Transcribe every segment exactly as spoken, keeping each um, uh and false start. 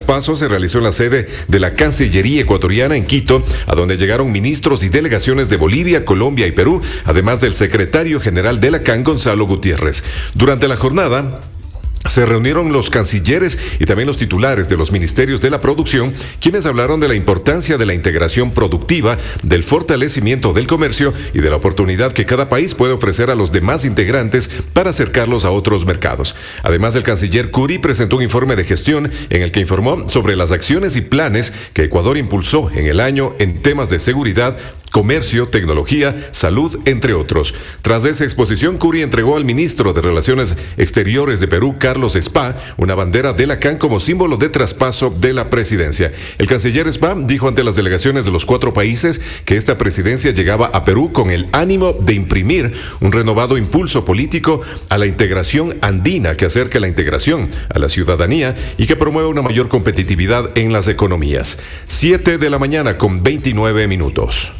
traspaso se realizó en la sede de la Cancillería ecuatoriana en Quito, a donde llegaron ministros y delegaciones de Bolivia, Colombia y Perú, además del secretario general de la C A N, Gonzalo Gutiérrez. Durante la jornada se reunieron los cancilleres y también los titulares de los ministerios de la producción, quienes hablaron de la importancia de la integración productiva, del fortalecimiento del comercio y de la oportunidad que cada país puede ofrecer a los demás integrantes para acercarlos a otros mercados. Además, el canciller Curi presentó un informe de gestión en el que informó sobre las acciones y planes que Ecuador impulsó en el año en temas de seguridad, comercio, tecnología, salud, entre otros. Tras esa exposición, Curi entregó al ministro de Relaciones Exteriores de Perú, Carlos Spa, una bandera de la C A N como símbolo de traspaso de la presidencia. El canciller Spa dijo ante las delegaciones de los cuatro países que esta presidencia llegaba a Perú con el ánimo de imprimir un renovado impulso político a la integración andina que acerque la integración a la ciudadanía y que promueva una mayor competitividad en las economías. siete de la mañana con veintinueve minutos.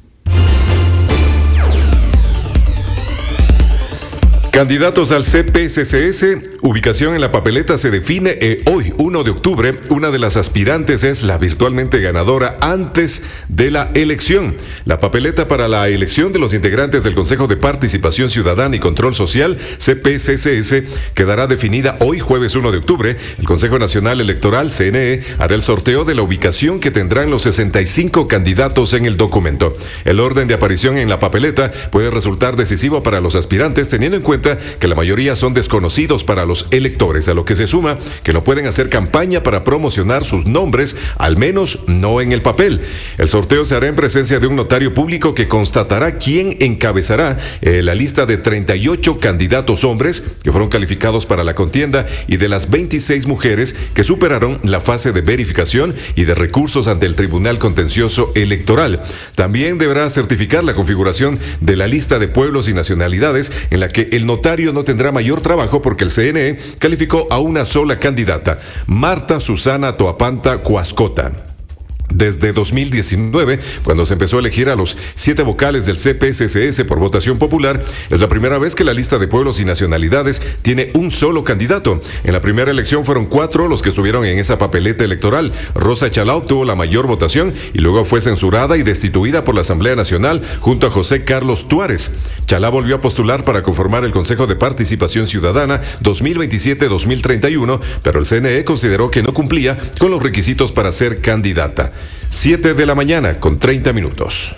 Candidatos al C P C C S, ubicación en la papeleta se define eh, hoy, uno de octubre. Una de las aspirantes es la virtualmente ganadora antes de la elección. La papeleta para la elección de los integrantes del Consejo de Participación Ciudadana y Control Social, C P C C S, quedará definida hoy, jueves uno de octubre. El Consejo Nacional Electoral, C N E, hará el sorteo de la ubicación que tendrán los sesenta y cinco candidatos en el documento. El orden de aparición en la papeleta puede resultar decisivo para los aspirantes, teniendo en cuenta que la mayoría son desconocidos para los electores, a lo que se suma que no pueden hacer campaña para promocionar sus nombres, al menos no en el papel. El sorteo se hará en presencia de un notario público que constatará quién encabezará eh, la lista de treinta y ocho candidatos hombres que fueron calificados para la contienda y de las veintiséis mujeres que superaron la fase de verificación y de recursos ante el Tribunal Contencioso Electoral. También deberá certificar la configuración de la lista de pueblos y nacionalidades, en la que el notario no tendrá mayor trabajo porque el C N E calificó a una sola candidata, Marta Susana Toapanta Cuascota. Desde dos mil diecinueve, cuando se empezó a elegir a los siete vocales del C P C C S por votación popular, es la primera vez que la lista de pueblos y nacionalidades tiene un solo candidato. En la primera elección fueron cuatro los que estuvieron en esa papeleta electoral. Rosa Chalá obtuvo la mayor votación y luego fue censurada y destituida por la Asamblea Nacional junto a José Carlos Tuárez. Chalá volvió a postular para conformar el Consejo de Participación Ciudadana dos mil veintisiete a dos mil treinta y uno, pero el C N E consideró que no cumplía con los requisitos para ser candidata. siete de la mañana con treinta minutos.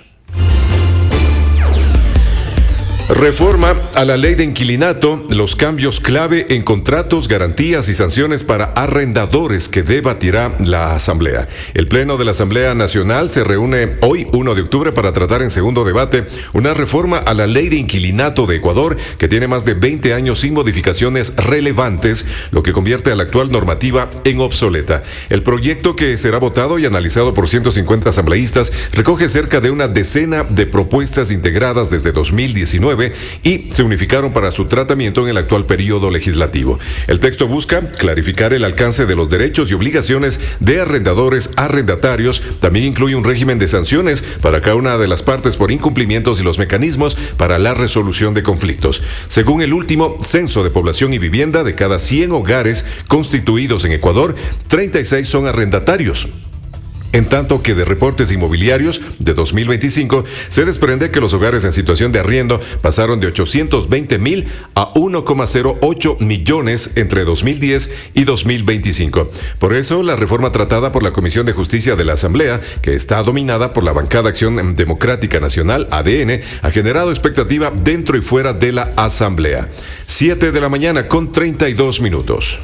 Reforma a la ley de inquilinato, los cambios clave en contratos, garantías y sanciones para arrendadores que debatirá la Asamblea. El Pleno de la Asamblea Nacional se reúne hoy, uno de octubre, para tratar en segundo debate una reforma a la ley de inquilinato de Ecuador que tiene más de veinte años sin modificaciones relevantes, lo que convierte a la actual normativa en obsoleta. El proyecto, que será votado y analizado por ciento cincuenta asambleístas, recoge cerca de una decena de propuestas integradas desde dos mil diecinueve y se unificaron para su tratamiento en el actual periodo legislativo. El texto busca clarificar el alcance de los derechos y obligaciones de arrendadores, arrendatarios. También incluye un régimen de sanciones para cada una de las partes por incumplimientos y los mecanismos para la resolución de conflictos. Según el último censo de población y vivienda, de cada cien hogares constituidos en Ecuador, treinta y seis son arrendatarios. En tanto que de reportes inmobiliarios de dos mil veinticinco se desprende que los hogares en situación de arriendo pasaron de ochocientos veinte mil a uno coma cero ocho millones entre dos mil diez y dos mil veinticinco. Por eso, la reforma tratada por la Comisión de Justicia de la Asamblea, que está dominada por la bancada Acción Democrática Nacional, A D N, ha generado expectativa dentro y fuera de la Asamblea. siete de la mañana con treinta y dos minutos.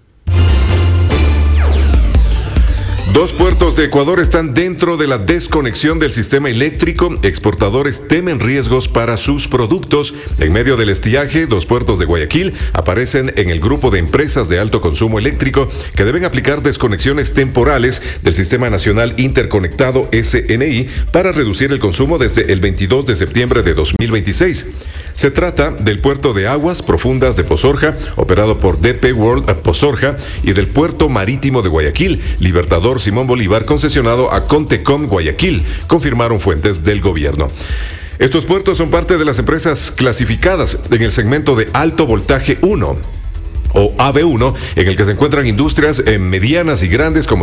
Dos puertos de Ecuador están dentro de la desconexión del sistema eléctrico. Exportadores temen riesgos para sus productos. En medio del estiaje, dos puertos de Guayaquil aparecen en el grupo de empresas de alto consumo eléctrico que deben aplicar desconexiones temporales del Sistema Nacional Interconectado S N I para reducir el consumo desde el veintidós de septiembre de dos mil veintiséis. Se trata del puerto de aguas profundas de Pozorja, operado por D P World Pozorja, y del puerto marítimo de Guayaquil, Libertador Simón Bolívar, concesionado a Contecom Guayaquil, confirmaron fuentes del gobierno. Estos puertos son parte de las empresas clasificadas en el segmento de alto voltaje uno, o A V uno, en el que se encuentran industrias medianas y grandes como